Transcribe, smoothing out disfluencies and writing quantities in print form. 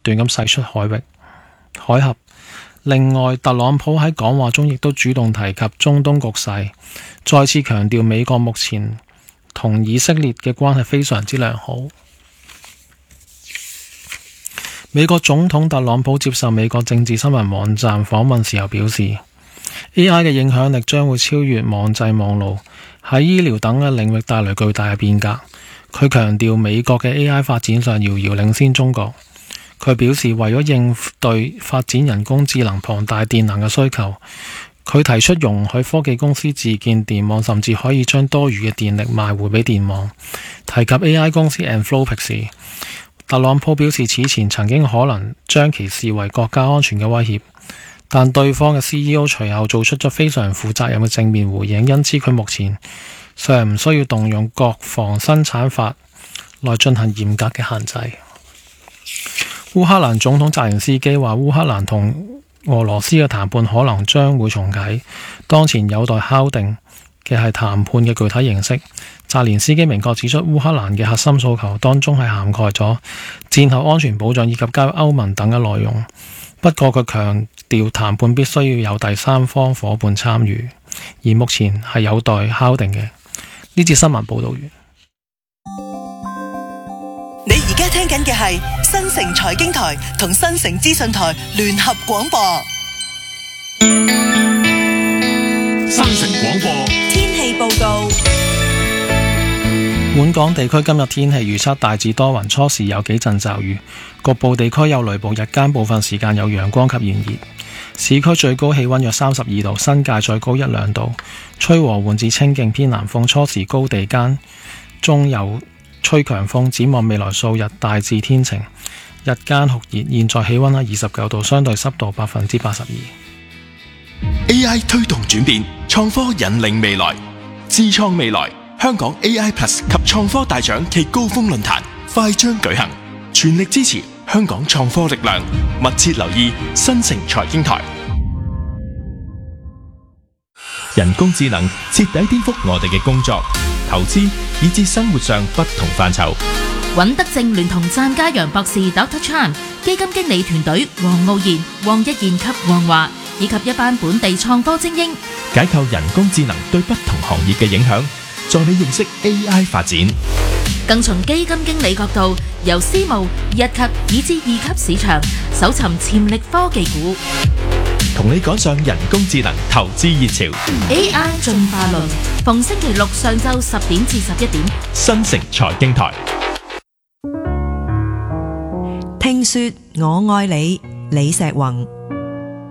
斷咁駛出海峽。另外，特朗普喺講話中亦都主動提及中東局勢，再次強調美國目前同以色列嘅關係非常之良好。美國總統特朗普接受美國政治新聞網站訪問時候表示， AI 嘅影響力將會超越網際網路，喺醫療等嘅領域帶來巨大嘅變革。佢強調美國嘅 AI 發展上遙遙領先中國。佢表示，為咗應對發展人工智能龐大電能嘅需求，佢提出容許科技公司自建電網，甚至可以將多餘嘅電力賣回俾電網。提及 AI 公司 Anthropic 時，特朗普表示此前曾經可能將其視為國家安全嘅威脅，但對方嘅 CEO 隨後做出咗非常負責任嘅正面回應，因此佢目前尚唔需要動用國防生產法來進行嚴格嘅限制。烏克蘭總統澤連斯基話，烏克蘭同俄羅斯嘅談判可能將會重啟，當前有待敲定嘅係談判嘅具體形式。澤連斯基明確指出，烏克蘭嘅核心訴求當中係涵蓋咗戰後安全保障以及加入歐盟等嘅內容。不過佢強調談判必須要有第三方夥伴參與，而目前係有待敲定嘅。呢節新聞報道完。 你而家聽緊嘅係新城財經台同新城資訊台聯合廣播。 新城廣播天氣報告。 本港地區今日天氣預測大致多雲，初時有幾陣驟雨，局部地區有雷暴，日間部分時間有陽光及炎熱。市區最高氣溫約32度，新界再高1-2度，吹和緩至清勁偏南風，初時高地間中有吹強風。展望未來數日大致天晴，日間酷熱，現在氣溫喺29度，相對濕度82%。 AI 推動轉變，創科引領未來，智創未來。香港 AI Plus 及創科大獎暨高峰論壇快將舉行，全力支持香港創科力量，密切留意新城財經台。人工智能徹底顛覆我哋嘅工作、投資以至生活上不同範疇。 尹德正聯同贊家陽博士 Dr. Chan 基金經理團隊黃傲然、黃一賢及黃華以及一班本地創科精英， 解構人工智能對不同行業嘅影響，助你認識 AI 發展， 更從基金經理角度，由私募、一級以至2級市場搜尋潛力科技股， 同你趕上人工智能投資熱潮。 AI 進化論，逢星期六上晝10點至11點， 新城財經台。 聽說我愛你，李石宏。